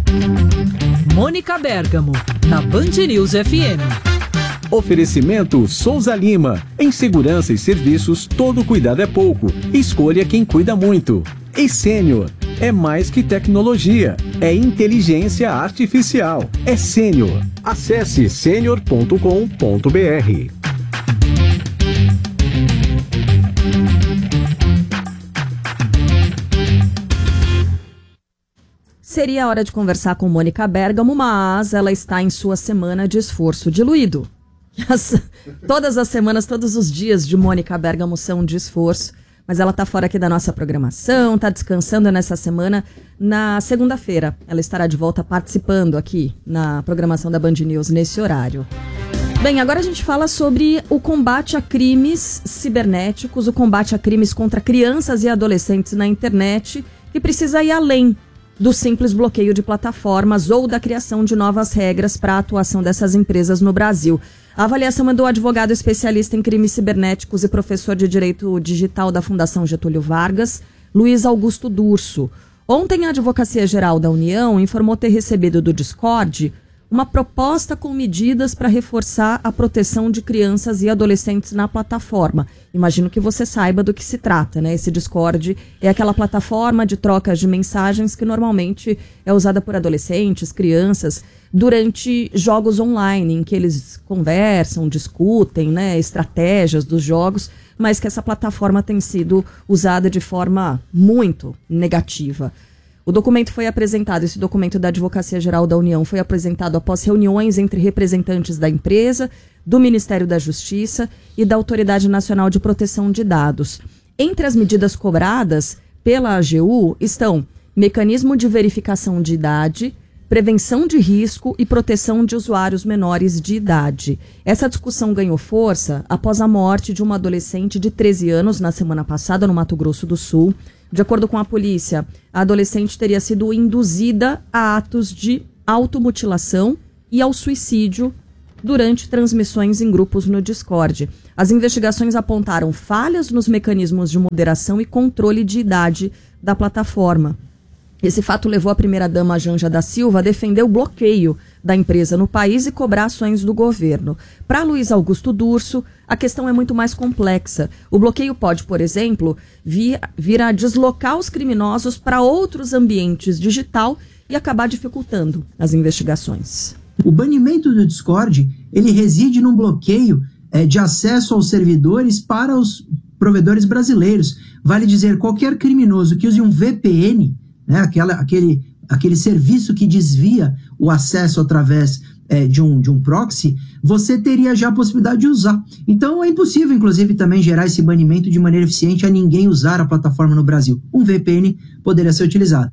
Mônica Bergamo, na Band News FM. Oferecimento Souza Lima. Em segurança e serviços, todo cuidado é pouco. Escolha quem cuida muito. E Sênior. É mais que tecnologia. É inteligência artificial. É Sênior. Acesse senior.com.br. Seria hora de conversar com Mônica Bergamo, mas ela está em sua semana de esforço diluído. Todas as semanas, todos os dias de Mônica Bergamo são de esforço, mas ela está fora aqui da nossa programação, está descansando nessa semana. Na segunda-feira, ela estará de volta participando aqui na programação da Band News nesse horário. Bem, agora a gente fala sobre o combate a crimes cibernéticos, o combate a crimes contra crianças e adolescentes na internet, que precisa ir além do simples bloqueio de plataformas ou da criação de novas regras para a atuação dessas empresas no Brasil. A avaliação é do advogado especialista em crimes cibernéticos e professor de Direito Digital da Fundação Getúlio Vargas, Luiz Augusto Durso. Ontem, a Advocacia Geral da União informou ter recebido do Discord uma proposta com medidas para reforçar a proteção de crianças e adolescentes na plataforma. Imagino que você saiba do que se trata, né? Esse Discord é aquela plataforma de trocas de mensagens que normalmente é usada por adolescentes, crianças, durante jogos online, em que eles conversam, discutem, né, estratégias dos jogos, mas que essa plataforma tem sido usada de forma muito negativa. O documento foi apresentado, esse documento da Advocacia Geral da União foi apresentado após reuniões entre representantes da empresa, do Ministério da Justiça e da Autoridade Nacional de Proteção de Dados. Entre as medidas cobradas pela AGU estão mecanismo de verificação de idade, prevenção de risco e proteção de usuários menores de idade. Essa discussão ganhou força após a morte de uma adolescente de 13 anos na semana passada no Mato Grosso do Sul. De acordo com a polícia, a adolescente teria sido induzida a atos de automutilação e ao suicídio durante transmissões em grupos no Discord. As investigações apontaram falhas nos mecanismos de moderação e controle de idade da plataforma. Esse fato levou a primeira-dama Janja da Silva a defender o bloqueio da empresa no país e cobrar ações do governo. Para Luiz Augusto Durso, a questão é muito mais complexa. O bloqueio pode, por exemplo, vir a deslocar os criminosos para outros ambientes digital e acabar dificultando as investigações. O banimento do Discord, ele reside num bloqueio de acesso aos servidores para os provedores brasileiros. Vale dizer, qualquer criminoso que use um VPN, né, aquele serviço que desvia o acesso através de um proxy, você teria já a possibilidade de usar. Então é impossível, inclusive, também gerar esse banimento de maneira eficiente a ninguém usar a plataforma no Brasil. Um VPN poderia ser utilizado.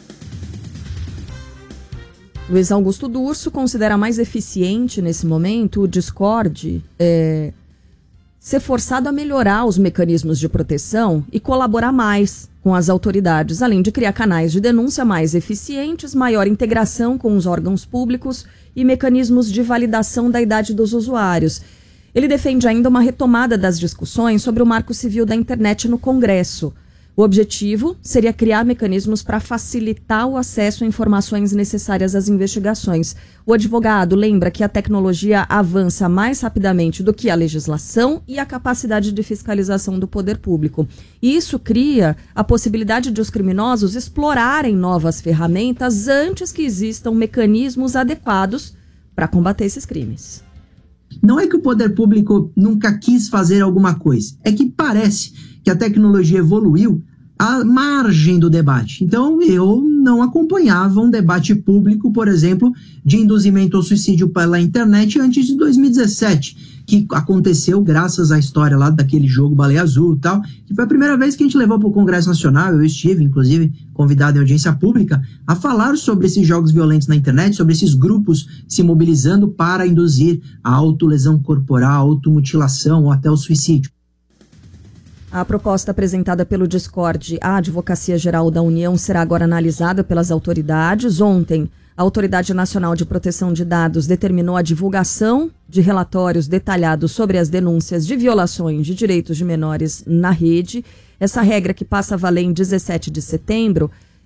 Luiz Augusto Durso considera mais eficiente nesse momento o Discord ser forçado a melhorar os mecanismos de proteção e colaborar mais com as autoridades, além de criar canais de denúncia mais eficientes, maior integração com os órgãos públicos e mecanismos de validação da idade dos usuários. Ele defende ainda uma retomada das discussões sobre o Marco Civil da Internet no Congresso. O objetivo seria criar mecanismos para facilitar o acesso a informações necessárias às investigações. O advogado lembra que a tecnologia avança mais rapidamente do que a legislação e a capacidade de fiscalização do poder público. E isso cria a possibilidade de os criminosos explorarem novas ferramentas antes que existam mecanismos adequados para combater esses crimes. Não é que o poder público nunca quis fazer alguma coisa, é que parece que a tecnologia evoluiu à margem do debate. Então, eu não acompanhava um debate público, por exemplo, de induzimento ao suicídio pela internet antes de 2017, que aconteceu graças à história lá daquele jogo Baleia Azul e tal, que foi a primeira vez que a gente levou para o Congresso Nacional. Eu estive, inclusive, convidado em audiência pública, a falar sobre esses jogos violentos na internet, sobre esses grupos se mobilizando para induzir a autolesão corporal, a automutilação ou até o suicídio. A proposta apresentada pelo Discord à Advocacia Geral da União será agora analisada pelas autoridades. Ontem, a Autoridade Nacional de Proteção de Dados determinou a divulgação de relatórios detalhados sobre as denúncias de violações de direitos de menores na rede. Essa regra, que passa a valer em 17 de setembro,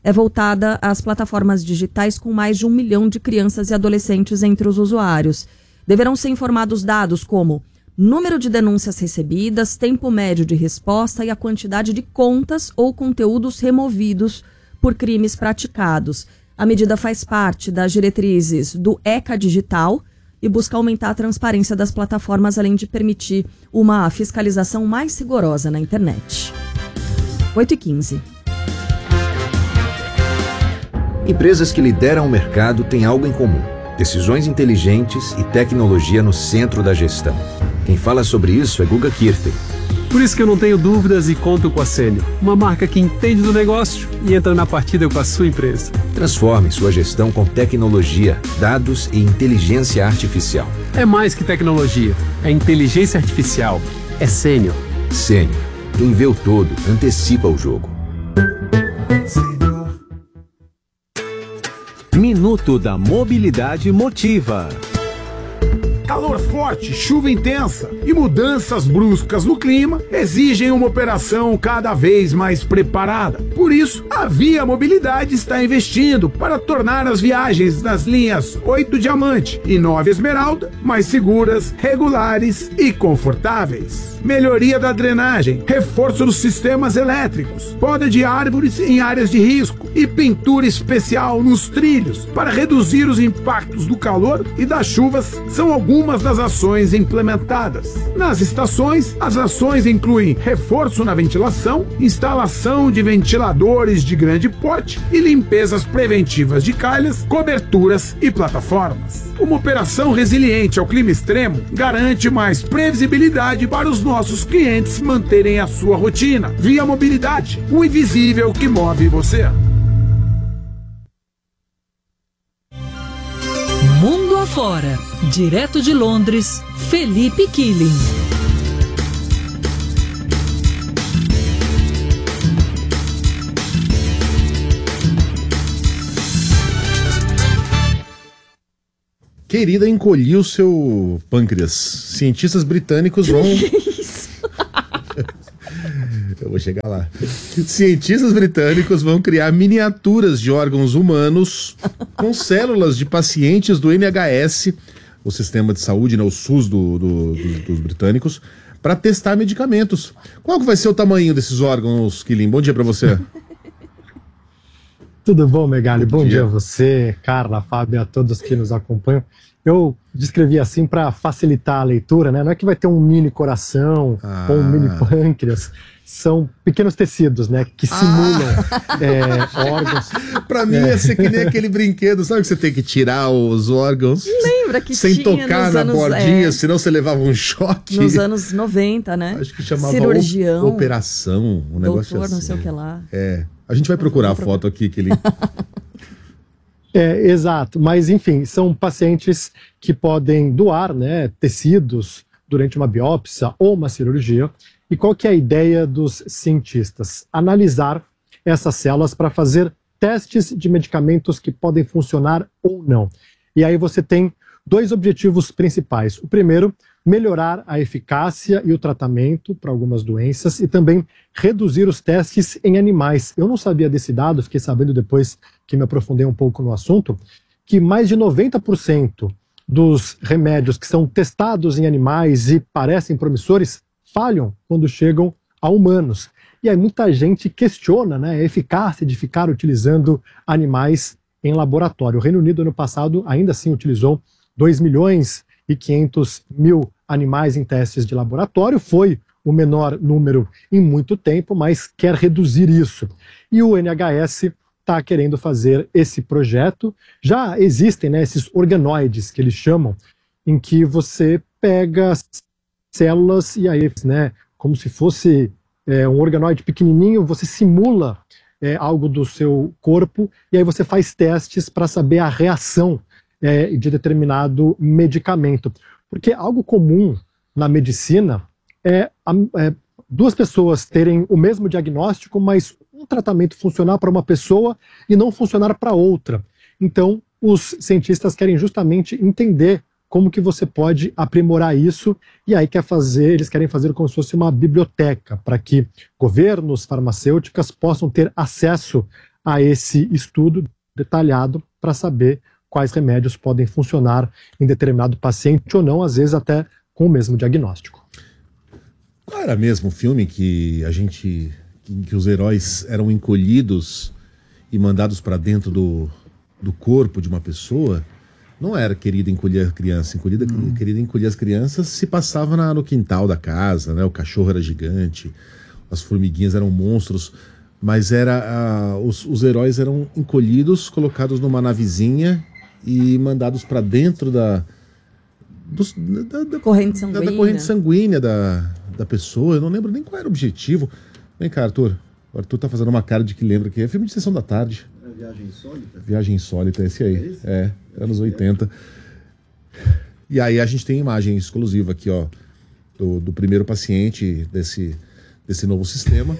é voltada às plataformas digitais com mais de 1 milhão de crianças e adolescentes entre os usuários. Deverão ser informados dados como número de denúncias recebidas, tempo médio de resposta e a quantidade de contas ou conteúdos removidos por crimes praticados. A medida faz parte das diretrizes do ECA Digital e busca aumentar a transparência das plataformas, além de permitir uma fiscalização mais rigorosa na internet. 8h15. Empresas que lideram o mercado têm algo em comum: decisões inteligentes e tecnologia no centro da gestão. Quem fala sobre isso é Guga Kirten. Por isso que eu não tenho dúvidas e conto com a Sênior, uma marca que entende do negócio e entra na partida com a sua empresa. Transforme sua gestão com tecnologia, dados e inteligência artificial. É mais que tecnologia, é inteligência artificial, é Sênior. Sênior. Quem vê o todo, antecipa o jogo. Minuto da Mobilidade Motiva. Calor forte, chuva intensa e mudanças bruscas no clima exigem uma operação cada vez mais preparada. Por isso, a Via Mobilidade está investindo para tornar as viagens nas linhas 8 Diamante e 9 Esmeralda mais seguras, regulares e confortáveis. Melhoria da drenagem, reforço dos sistemas elétricos, poda de árvores em áreas de risco e pintura especial nos trilhos para reduzir os impactos do calor e das chuvas são algumas das ações implementadas. Nas estações, as ações incluem reforço na ventilação, instalação de ventiladores de grande porte e limpezas preventivas de calhas, coberturas e plataformas. Uma operação resiliente ao clima extremo garante mais previsibilidade para os nossos clientes manterem a sua rotina. Via Mobilidade, o invisível que move você. Mundo afora, direto de Londres, Felipe Killing. Querida, encolhi o seu pâncreas. Cientistas britânicos vão... Eu vou chegar lá. Cientistas britânicos vão criar miniaturas de órgãos humanos com células de pacientes do NHS, o sistema de saúde, né, o SUS dos britânicos, para testar medicamentos. Qual que vai ser o tamanho desses órgãos, Killing? Bom dia para você. Tudo bom, Megali? Bom dia a você, Carla, Fábio, a todos que nos acompanham. Eu descrevi assim para facilitar a leitura, né? Não é que vai ter um mini coração ou um mini pâncreas. São pequenos tecidos, né? Que simulam órgãos. Para mim ia ser que nem aquele brinquedo, sabe que você tem que tirar os órgãos Lembra que sem tinha tocar na bordinha, senão você levava um choque. Nos anos 90, né? Acho que chamava cirurgião, operação, um negócio doutor, assim. não sei o que lá. É. A gente vai procurar a foto aqui que ele... Exato, mas enfim, são pacientes que podem doar, né, tecidos durante uma biópsia ou uma cirurgia. E qual que é a ideia dos cientistas? Analisar essas células para fazer testes de medicamentos que podem funcionar ou não. E aí você tem dois objetivos principais. O primeiro, melhorar a eficácia e o tratamento para algumas doenças e também reduzir os testes em animais. Eu não sabia desse dado, fiquei sabendo depois que me aprofundei um pouco no assunto, que mais de 90% dos remédios que são testados em animais e parecem promissores falham quando chegam a humanos. E aí muita gente questiona, né, a eficácia de ficar utilizando animais em laboratório. O Reino Unido, ano passado, ainda assim utilizou 2.500.000 animais em testes de laboratório. Foi o menor número em muito tempo, mas quer reduzir isso. E o NHS está querendo fazer esse projeto. Já existem, né, esses organoides, que eles chamam, em que você pega células e aí, né, como se fosse um organoide pequenininho, você simula algo do seu corpo e aí você faz testes para saber a reação de determinado medicamento. Porque algo comum na medicina é duas pessoas terem o mesmo diagnóstico, mas um tratamento funcionar para uma pessoa e não funcionar para outra. Então, os cientistas querem justamente entender como que você pode aprimorar isso, e aí eles querem fazer como se fosse uma biblioteca, para que governos, farmacêuticas possam ter acesso a esse estudo detalhado para saber quais remédios podem funcionar em determinado paciente ou não, às vezes até com o mesmo diagnóstico. Qual era mesmo o filme que que os heróis eram encolhidos e mandados para dentro do corpo de uma pessoa? Não era Querida Encolher a Criança. Querida Encolher as Crianças se passava no quintal da casa, né? O cachorro era gigante, as formiguinhas eram monstros, mas os heróis eram encolhidos, colocados numa navezinha e mandados para dentro da corrente sanguínea. Da corrente sanguínea da pessoa. Eu não lembro nem qual era o objetivo. Vem cá, Arthur. O Arthur tá fazendo uma cara de que lembra que é filme de Sessão da Tarde. Viagem Insólita? Viagem Insólita, esse aí. Anos 80. E aí a gente tem imagem exclusiva aqui, ó, do primeiro paciente desse novo sistema.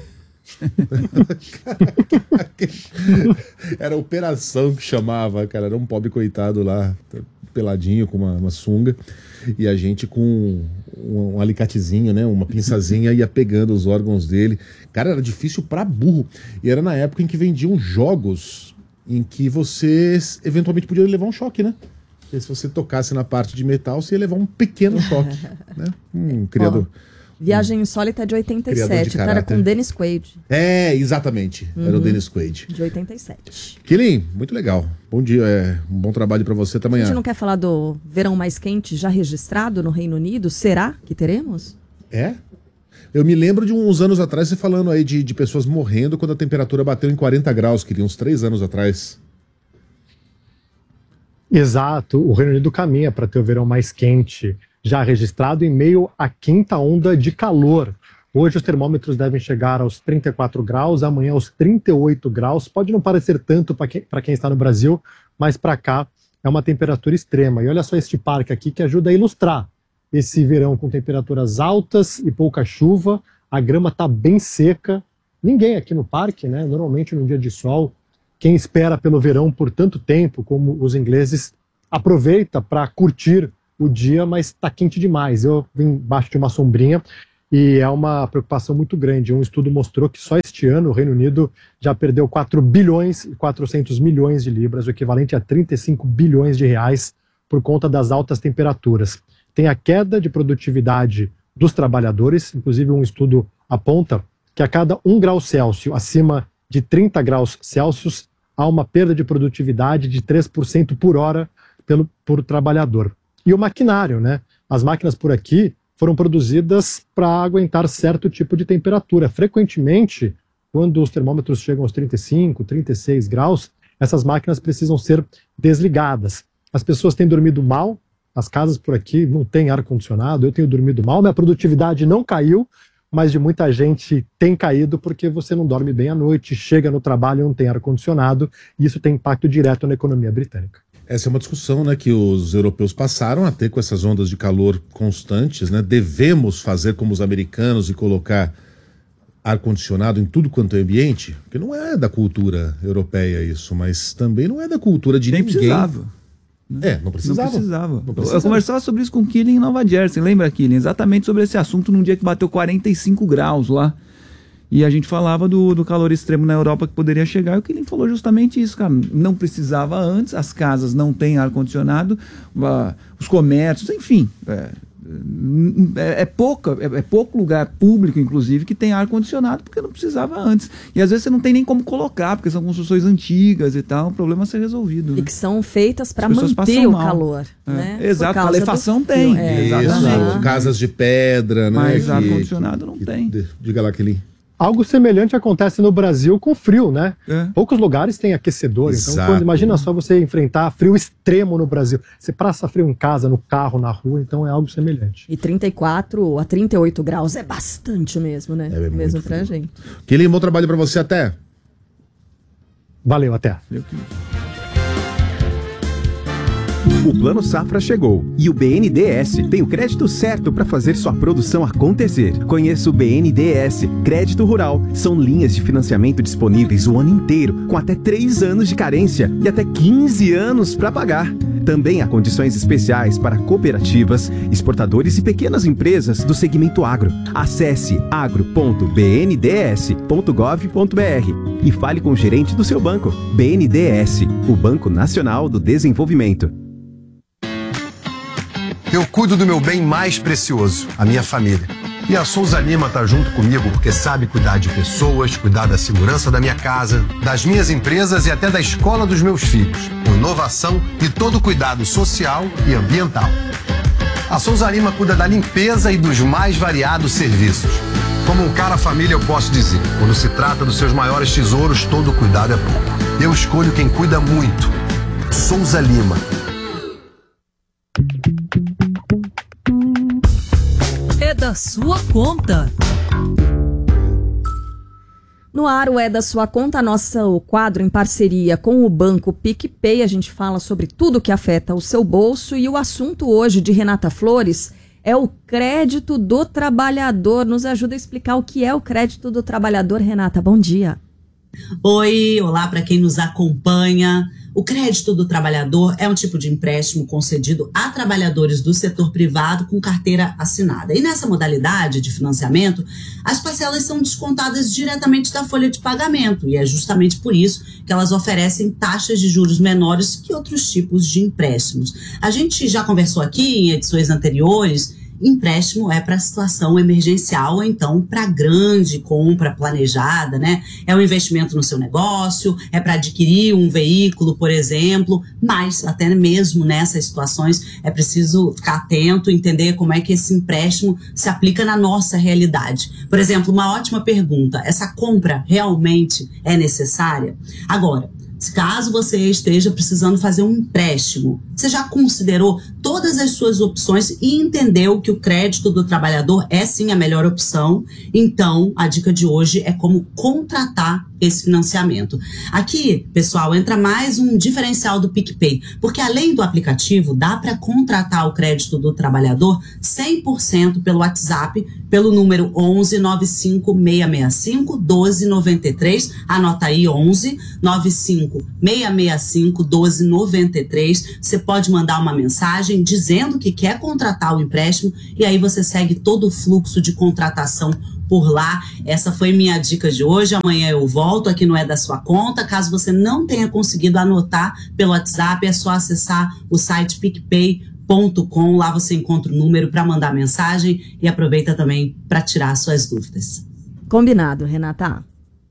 Era a operação que chamava, cara. Era um pobre coitado lá, peladinho, com uma sunga. E a gente com um alicatezinho, né? Uma pinçazinha, ia pegando os órgãos dele. Cara, era difícil pra burro. E era na época em que vendiam jogos em que você eventualmente podia levar um choque, né? Porque se você tocasse na parte de metal, você ia levar um pequeno choque, né? Criador. Viagem Insólita é de 87, era com Dennis Quaid. Exatamente. Era o Dennis Quaid. De 87. Killing, muito legal. Bom dia, um bom trabalho para você até amanhã. A gente não quer falar do verão mais quente já registrado no Reino Unido? Será que teremos? Eu me lembro de uns anos atrás você falando aí de pessoas morrendo quando a temperatura bateu em 40 graus, queria uns 3 anos atrás. Exato, o Reino Unido caminha para ter o verão mais quente já registrado em meio à 5ª onda de calor. Hoje os termômetros devem chegar aos 34 graus, amanhã aos 38 graus. Pode não parecer tanto para quem está no Brasil, mas para cá é uma temperatura extrema. E olha só este parque aqui que ajuda a ilustrar esse verão com temperaturas altas e pouca chuva. A grama está bem seca. Ninguém aqui no parque, né? Normalmente num dia de sol, quem espera pelo verão por tanto tempo, como os ingleses, aproveita para curtir o dia, mas está quente demais. Eu vim embaixo de uma sombrinha e é uma preocupação muito grande. Um estudo mostrou que só este ano o Reino Unido já perdeu 4 bilhões e 400 milhões de libras, o equivalente a 35 bilhões de reais, por conta das altas temperaturas. Tem a queda de produtividade dos trabalhadores, inclusive um estudo aponta que a cada 1 grau Celsius acima de 30 graus Celsius há uma perda de produtividade de 3% por hora por trabalhador. E o maquinário, né? As máquinas por aqui foram produzidas para aguentar certo tipo de temperatura. Frequentemente, quando os termômetros chegam aos 35, 36 graus, essas máquinas precisam ser desligadas. As pessoas têm dormido mal, as casas por aqui não têm ar-condicionado, eu tenho dormido mal, minha produtividade não caiu, mas de muita gente tem caído porque você não dorme bem à noite, chega no trabalho e não tem ar-condicionado, e isso tem impacto direto na economia britânica. Essa é uma discussão, né, que os europeus passaram a ter com essas ondas de calor constantes, né? Devemos fazer como os americanos e colocar ar-condicionado em tudo quanto é ambiente? Porque não é da cultura europeia isso, mas também não é da cultura de ninguém. Precisava. Não precisava. Eu conversava sobre isso com o Killing em Nova Jersey, lembra, Killing? Exatamente sobre esse assunto num dia que bateu 45 graus lá. E a gente falava do calor extremo na Europa que poderia chegar, e o Killing falou justamente isso, cara. Não precisava antes, as casas não têm ar-condicionado, os comércios, enfim. É pouco lugar público, inclusive, que tem ar-condicionado, porque não precisava antes. E às vezes você não tem nem como colocar, porque são construções antigas e tal, o problema é ser resolvido. Né? E que são feitas para manter o calor. Né? Exato, a calefação tem. Isso, casas de pedra, né? Mas ar-condicionado não tem. Diga lá, Killing. Algo semelhante acontece no Brasil com frio, né? Poucos lugares têm aquecedor. Então, imagina só você enfrentar frio extremo no Brasil. Você passa frio em casa, no carro, na rua, então é algo semelhante. E 34 a 38 graus é bastante mesmo, né? Mesmo pra gente. Killing, bom trabalho pra você, até. Valeu, até. O Plano Safra chegou e o BNDES tem o crédito certo para fazer sua produção acontecer. Conheça o BNDES Crédito Rural. São linhas de financiamento disponíveis o ano inteiro, com até 3 anos de carência e até 15 anos para pagar. Também há condições especiais para cooperativas, exportadores e pequenas empresas do segmento agro. Acesse agro.bnds.gov.br e fale com o gerente do seu banco. BNDES, o Banco Nacional do Desenvolvimento. Eu cuido do meu bem mais precioso, a minha família. E a Souza Lima tá junto comigo porque sabe cuidar de pessoas, cuidar da segurança da minha casa, das minhas empresas e até da escola dos meus filhos, com inovação e todo o cuidado social e ambiental. A Souza Lima cuida da limpeza e dos mais variados serviços. Como um cara família, eu posso dizer, quando se trata dos seus maiores tesouros, todo cuidado é pouco. Eu escolho quem cuida muito. Souza Lima. É da sua conta. No ar, o É da Sua Conta, o quadro em parceria com o Banco PicPay. A gente fala sobre tudo que afeta o seu bolso. E o assunto hoje de Renata Flores é o crédito do trabalhador. Nos ajuda a explicar o que é o crédito do trabalhador. Renata, bom dia. Oi, olá para quem nos acompanha. O crédito do trabalhador é um tipo de empréstimo concedido a trabalhadores do setor privado com carteira assinada. E nessa modalidade de financiamento, as parcelas são descontadas diretamente da folha de pagamento. E é justamente por isso que elas oferecem taxas de juros menores que outros tipos de empréstimos. A gente já conversou aqui em edições anteriores. Empréstimo é para situação emergencial ou então para grande compra planejada, né? É um investimento no seu negócio, é para adquirir um veículo, por exemplo, mas até mesmo nessas situações é preciso ficar atento, entender como é que esse empréstimo se aplica na nossa realidade. Por exemplo, uma ótima pergunta, essa compra realmente é necessária? Agora, caso você esteja precisando fazer um empréstimo, você já considerou todas as suas opções e entendeu que o crédito do trabalhador é sim a melhor opção? Então, a dica de hoje é como contratar esse financiamento. Aqui, pessoal, entra mais um diferencial do PicPay, porque além do aplicativo, dá para contratar o crédito do trabalhador 100% pelo WhatsApp, pelo número 11 95 665 1293, anota aí 11 95 665 1293. Você pode mandar uma mensagem dizendo que quer contratar o empréstimo e aí você segue todo o fluxo de contratação por lá. Essa foi minha dica de hoje. Amanhã eu volto aqui no É da Sua Conta. Caso você não tenha conseguido anotar pelo WhatsApp, é só acessar o site picpay.com. Lá você encontra o número para mandar mensagem e aproveita também para tirar suas dúvidas. Combinado, Renata.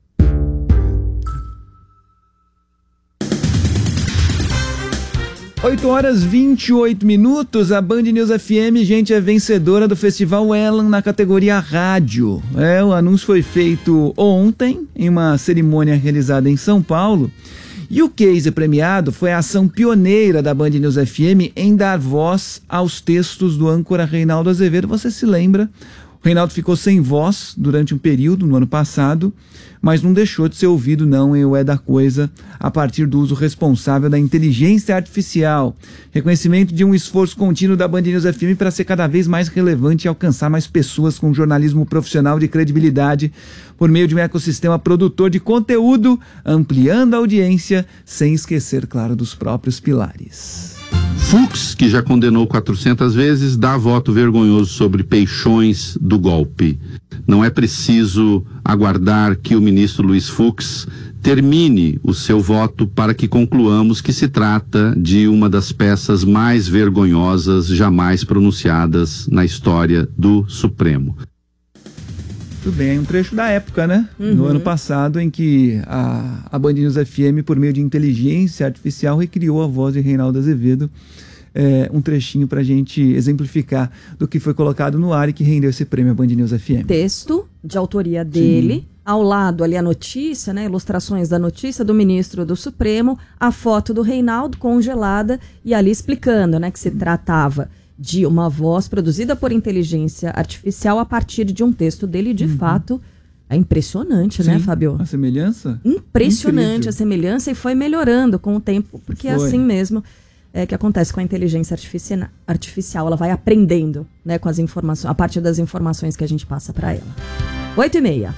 Oito horas 28 minutos, a Band News FM, gente, é vencedora do Festival Elan na categoria Rádio. O anúncio foi feito ontem, em uma cerimônia realizada em São Paulo. E o case premiado foi a ação pioneira da Band News FM em dar voz aos textos do âncora Reinaldo Azevedo. Você se lembra? O Reinaldo ficou sem voz durante um período, no ano passado, mas não deixou de ser ouvido não em O É da Coisa, a partir do uso responsável da inteligência artificial. Reconhecimento de um esforço contínuo da Band News FM para ser cada vez mais relevante e alcançar mais pessoas com jornalismo profissional de credibilidade por meio de um ecossistema produtor de conteúdo, ampliando a audiência, sem esquecer, claro, dos próprios pilares. Fux, que já condenou 400 vezes, dá voto vergonhoso sobre peixões do golpe. Não é preciso aguardar que o ministro Luiz Fux termine o seu voto para que concluamos que se trata de uma das peças mais vergonhosas jamais pronunciadas na história do Supremo. Tudo bem, um trecho da época, né? No ano passado, em que a Band News FM, por meio de inteligência artificial, recriou a voz de Reinaldo Azevedo. Um trechinho pra gente exemplificar do que foi colocado no ar e que rendeu esse prêmio à Band News FM. Texto de autoria dele, sim. Ao lado ali a notícia, né, ilustrações da notícia do ministro do Supremo, a foto do Reinaldo congelada e ali explicando, né, que se tratava de uma voz produzida por inteligência artificial a partir de um texto dele. De fato, é impressionante, né, Fábio? A semelhança? Impressionante. Incrível. A semelhança, e foi melhorando com o tempo, porque é assim mesmo que acontece com a inteligência artificial. Ela vai aprendendo, né, com as informações, a partir das informações que a gente passa para ela. 8h30.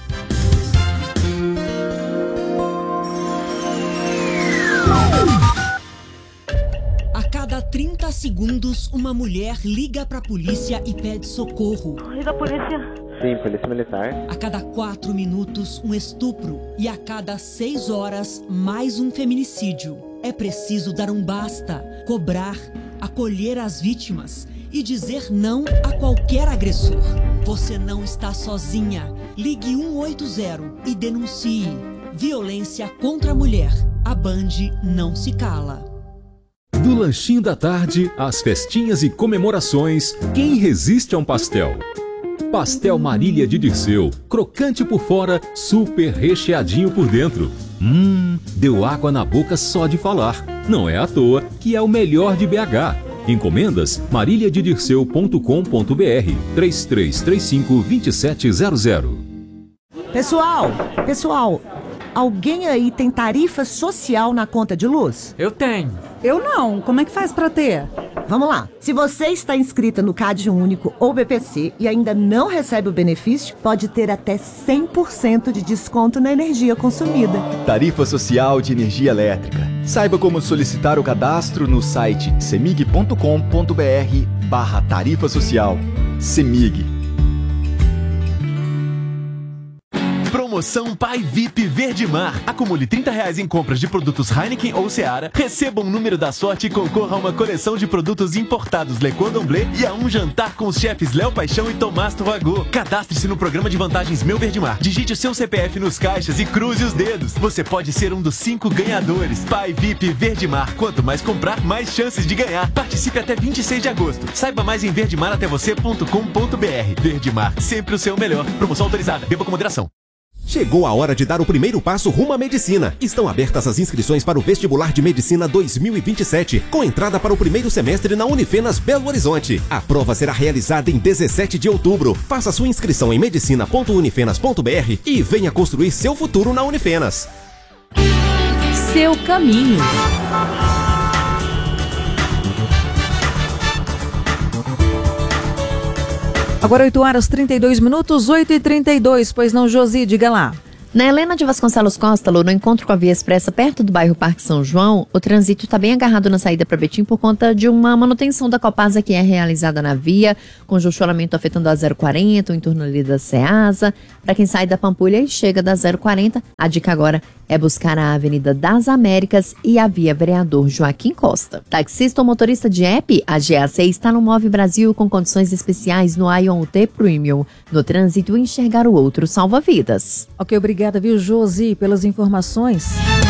cada 30 segundos, uma mulher liga pra polícia e pede socorro. E da polícia? Sim, polícia militar. A cada 4 minutos, um estupro. E a cada 6 horas, mais um feminicídio. É preciso dar um basta, cobrar, acolher as vítimas e dizer não a qualquer agressor. Você não está sozinha. Ligue 180 e denuncie. Violência contra a mulher. A Band não se cala. Do lanchinho da tarde, às festinhas e comemorações, quem resiste a um pastel? Pastel Marília de Dirceu, crocante por fora, super recheadinho por dentro. Deu água na boca só de falar. Não é à toa que é o melhor de BH. Encomendas mariliadedirceu.com.br 3335-2700. Pessoal, alguém aí tem tarifa social na conta de luz? Eu tenho. Eu não. Como é que faz pra ter? Vamos lá. Se você está inscrita no CAD Único ou BPC e ainda não recebe o benefício, pode ter até 100% de desconto na energia consumida. Tarifa Social de Energia Elétrica. Saiba como solicitar o cadastro no site cemig.com.br/tarifa social. Cemig. Promoção Pai VIP Verdemar. Acumule R$30 em compras de produtos Heineken ou Seara, receba um número da sorte e concorra a uma coleção de produtos importados Le Cordon Bleu e a um jantar com os chefes Léo Paixão e Tomás Turragô. Cadastre-se no programa de vantagens Meu Verdemar. Digite o seu CPF nos caixas e cruze os dedos. Você pode ser um dos 5 ganhadores. Pai VIP Verdemar. Quanto mais comprar, mais chances de ganhar. Participe até 26 de agosto. Saiba mais em verdemaratévocê.com.br. Verdemar, sempre o seu melhor. Promoção autorizada. Beba com moderação. Chegou a hora de dar o primeiro passo rumo à medicina. Estão abertas as inscrições para o Vestibular de Medicina 2027, com entrada para o primeiro semestre na Unifenas Belo Horizonte. A prova será realizada em 17 de outubro. Faça sua inscrição em medicina.unifenas.br e venha construir seu futuro na Unifenas. Seu caminho. Agora 8h32, 8h32, pois não, Josi, diga lá. Na Helena de Vasconcelos Costa, no encontro com a Via Expressa perto do bairro Parque São João, o trânsito está bem agarrado na saída para Betim por conta de uma manutenção da Copasa que é realizada na via, com congestionamento afetando a 040, o entorno ali da Ceasa. Para quem sai da Pampulha e chega da 040, a dica agora é buscar a Avenida das Américas e a Via Vereador Joaquim Costa. Taxista ou motorista de app, a GAC está no Move Brasil com condições especiais no Ion T Premium. No trânsito, enxergar o outro salva vidas. Ok, obrigada, viu, Josi, pelas informações.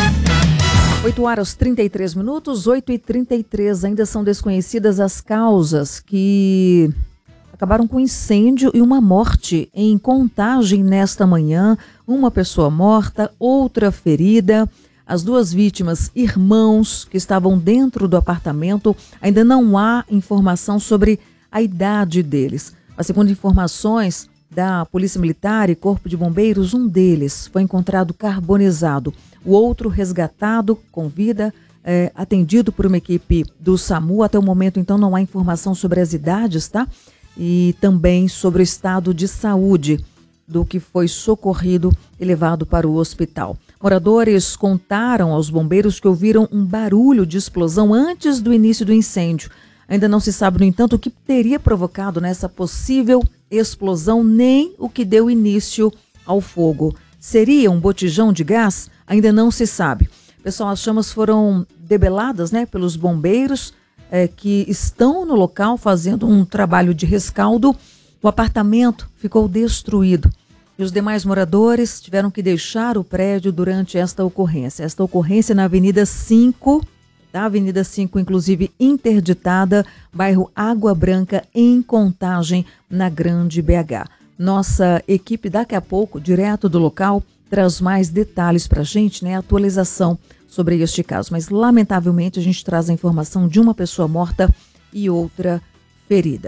8h33, 8h33, ainda são desconhecidas as causas que acabaram com incêndio e uma morte em Contagem nesta manhã. Uma pessoa morta, outra ferida. As duas vítimas, irmãos, que estavam dentro do apartamento. Ainda não há informação sobre a idade deles. Mas segundo informações da Polícia Militar e Corpo de Bombeiros, um deles foi encontrado carbonizado. O outro resgatado com vida, atendido por uma equipe do SAMU. Até o momento, então, não há informação sobre as idades, tá? E também sobre o estado de saúde do que foi socorrido e levado para o hospital. Moradores contaram aos bombeiros que ouviram um barulho de explosão antes do início do incêndio. Ainda não se sabe, no entanto, o que teria provocado nessa possível explosão, nem o que deu início ao fogo. Seria um botijão de gás? Ainda não se sabe. Pessoal, as chamas foram debeladas, pelos bombeiros que estão no local fazendo um trabalho de rescaldo. O apartamento ficou destruído e os demais moradores tiveram que deixar o prédio durante esta ocorrência. Esta ocorrência na Avenida 5, tá? Avenida 5, inclusive interditada, bairro Água Branca, em Contagem, na Grande BH. Nossa equipe, daqui a pouco, direto do local, traz mais detalhes para a gente, atualização sobre este caso. Mas, lamentavelmente, a gente traz a informação de uma pessoa morta e outra ferida.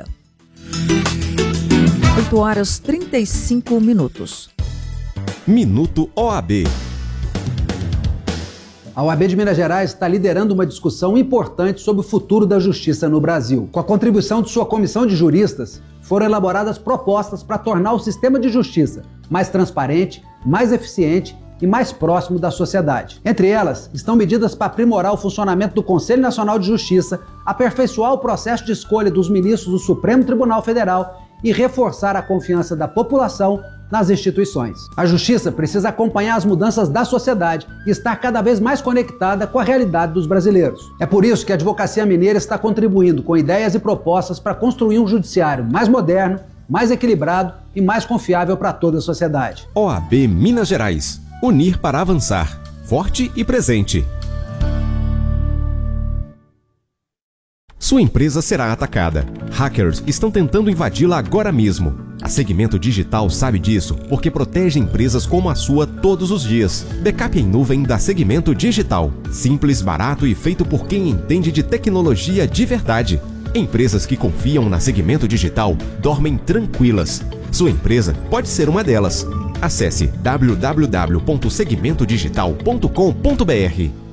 8h35. Minuto OAB. A OAB de Minas Gerais está liderando uma discussão importante sobre o futuro da justiça no Brasil. Com a contribuição de sua comissão de juristas, foram elaboradas propostas para tornar o sistema de justiça mais transparente, mais eficiente e mais próximo da sociedade. Entre elas, estão medidas para aprimorar o funcionamento do Conselho Nacional de Justiça, aperfeiçoar o processo de escolha dos ministros do Supremo Tribunal Federal e reforçar a confiança da população nas instituições. A justiça precisa acompanhar as mudanças da sociedade e estar cada vez mais conectada com a realidade dos brasileiros. É por isso que a Advocacia Mineira está contribuindo com ideias e propostas para construir um judiciário mais moderno, mais equilibrado e mais confiável para toda a sociedade. OAB Minas Gerais. Unir para avançar. Forte e presente. Sua empresa será atacada. Hackers estão tentando invadi-la agora mesmo. A Segmento Digital sabe disso porque protege empresas como a sua todos os dias. Backup em nuvem da Segmento Digital. Simples, barato e feito por quem entende de tecnologia de verdade. Empresas que confiam na Segmento Digital dormem tranquilas. Sua empresa pode ser uma delas. Acesse www.segmentodigital.com.br.